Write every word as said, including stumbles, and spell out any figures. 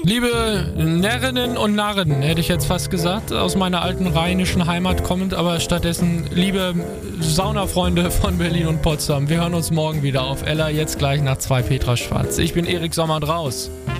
Liebe Närrinnen und Narren, hätte ich jetzt fast gesagt, aus meiner alten rheinischen Heimat kommend, aber stattdessen liebe Saunafreunde von Berlin und Potsdam. Wir hören uns morgen wieder auf Ella, jetzt gleich nach zwei Petra Schwarz. Ich bin Erik Sommer draus.